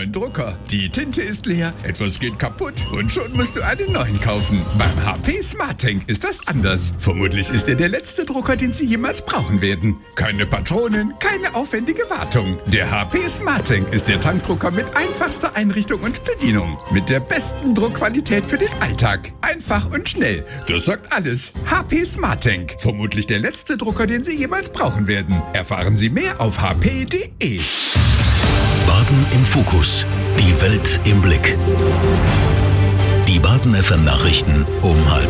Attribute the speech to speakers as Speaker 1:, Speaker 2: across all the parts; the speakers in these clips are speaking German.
Speaker 1: neuen Drucker. Die Tinte ist leer, etwas geht kaputt und schon musst du einen neuen kaufen. Beim HP SmartTank ist das anders. Vermutlich ist er der letzte Drucker, den Sie jemals brauchen werden. Keine Patronen, keine aufwendige Wartung. Der HP SmartTank ist der Tankdrucker mit einfachster Einrichtung und Bedienung. Mit der besten Druckqualität für den Alltag. Einfach und schnell. Das sagt alles. HP SmartTank. Vermutlich der letzte Drucker, den Sie jemals brauchen werden. Erfahren Sie mehr auf hp.de.
Speaker 2: Baden im Fokus. Die Welt im Blick. Die Baden FM Nachrichten um 12:30.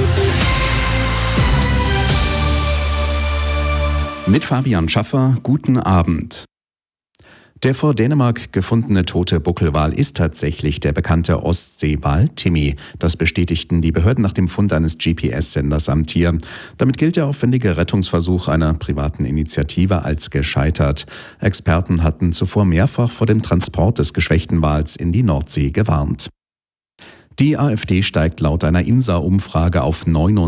Speaker 3: Mit Fabian Schaffer, guten Abend. Der vor Dänemark gefundene tote Buckelwal ist tatsächlich der bekannte Ostseewal Timmy. Das bestätigten die Behörden nach dem Fund eines GPS-Senders am Tier. Damit gilt der aufwendige Rettungsversuch einer privaten Initiative als gescheitert. Experten hatten zuvor mehrfach vor dem Transport des geschwächten Wals in die Nordsee gewarnt. Die AfD steigt laut einer INSA-Umfrage auf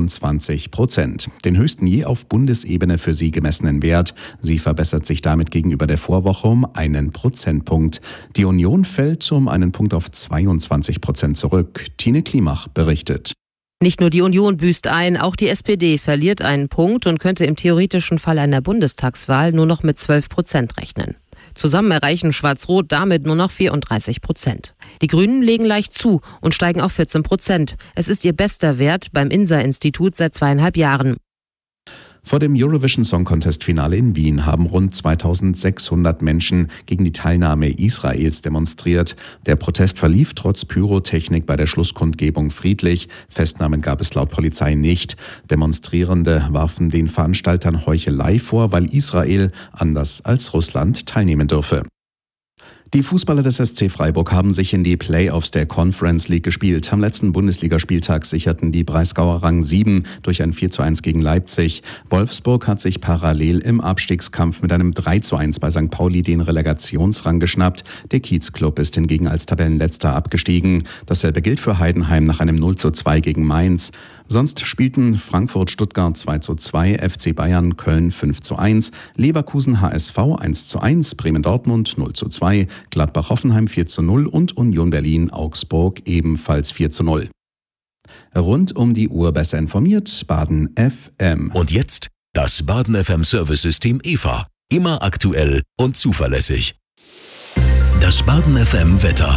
Speaker 3: 29%, den höchsten je auf Bundesebene für sie gemessenen Wert. Sie verbessert sich damit gegenüber der Vorwoche um 1 Prozentpunkt. Die Union fällt um 1 Punkt auf 22% zurück. Tine Klimach berichtet.
Speaker 4: Nicht nur die Union büßt ein, auch die SPD verliert einen Punkt und könnte im theoretischen Fall einer Bundestagswahl nur noch mit 12% rechnen. Zusammen erreichen Schwarz-Rot damit nur noch 34%. Die Grünen legen leicht zu und steigen auf 14%. Es ist ihr bester Wert beim INSA-Institut seit 2,5 Jahren.
Speaker 3: Vor dem Eurovision Song Contest Finale in Wien haben rund 2600 Menschen gegen die Teilnahme Israels demonstriert. Der Protest verlief trotz Pyrotechnik bei der Schlusskundgebung friedlich. Festnahmen gab es laut Polizei nicht. Demonstrierende warfen den Veranstaltern Heuchelei vor, weil Israel anders als Russland teilnehmen dürfe. Die Fußballer des SC Freiburg haben sich in die Playoffs der Conference League gespielt. Am letzten Bundesligaspieltag sicherten die Breisgauer Rang 7 durch ein 4:1 gegen Leipzig. Wolfsburg hat sich parallel im Abstiegskampf mit einem 3:1 bei St. Pauli den Relegationsrang geschnappt. Der Kiezclub ist hingegen als Tabellenletzter abgestiegen. Dasselbe gilt für Heidenheim nach einem 0:2 gegen Mainz. Sonst spielten Frankfurt-Stuttgart 2:2, FC Bayern Köln 5:1, Leverkusen HSV 1:1, Bremen-Dortmund 0:2, Gladbach-Hoffenheim 4:0 und Union Berlin-Augsburg ebenfalls 4:0. Rund um die Uhr besser informiert, Baden FM.
Speaker 2: Und jetzt das Baden FM Service-System EVA. Immer aktuell und zuverlässig. Das Baden FM Wetter.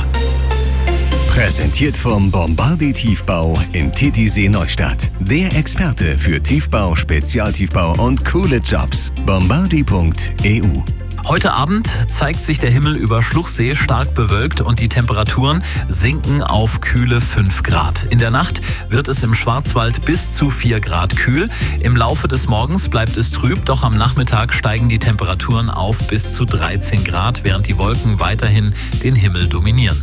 Speaker 2: Präsentiert vom Bombardier Tiefbau in Titisee Neustadt. Der Experte für Tiefbau, Spezialtiefbau und coole Jobs. Bombardier.eu.
Speaker 5: Heute Abend zeigt sich der Himmel über Schluchsee stark bewölkt und die Temperaturen sinken auf kühle 5 Grad. In der Nacht wird es im Schwarzwald bis zu 4 Grad kühl. Im Laufe des Morgens bleibt es trüb, doch am Nachmittag steigen die Temperaturen auf bis zu 13 Grad, während die Wolken weiterhin den Himmel dominieren.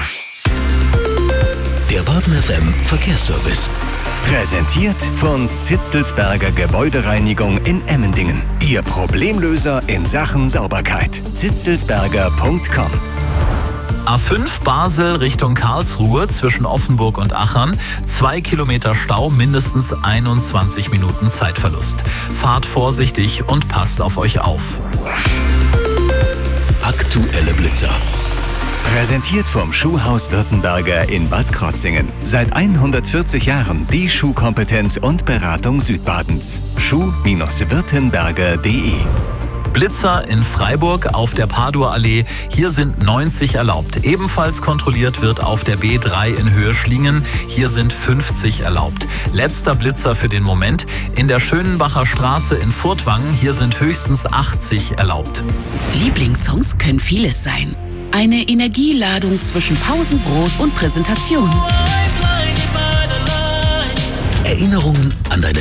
Speaker 2: Der Baden FM Verkehrsservice. Präsentiert von Zitzelsberger Gebäudereinigung in Emmendingen. Ihr Problemlöser in Sachen Sauberkeit. zitzelsberger.com.
Speaker 5: A5 Basel Richtung Karlsruhe zwischen Offenburg und Achern. 2 Kilometer Stau, mindestens 21 Minuten Zeitverlust. Fahrt vorsichtig und passt auf euch auf.
Speaker 2: Aktuelle Blitzer. Präsentiert vom Schuhhaus Württemberger in Bad Krotzingen. Seit 140 Jahren die Schuhkompetenz und Beratung Südbadens. Schuh-württemberger.de.
Speaker 5: Blitzer in Freiburg auf der Padua-Allee. Hier sind 90 erlaubt. Ebenfalls kontrolliert wird auf der B3 in Höhe Schlingen. Hier sind 50 erlaubt. Letzter Blitzer für den Moment. In der Schönenbacher Straße in Furtwangen. Hier sind höchstens 80 erlaubt.
Speaker 6: Lieblingssongs können vieles sein. Eine Energieladung zwischen Pausenbrot und Präsentation.
Speaker 2: Erinnerungen an deine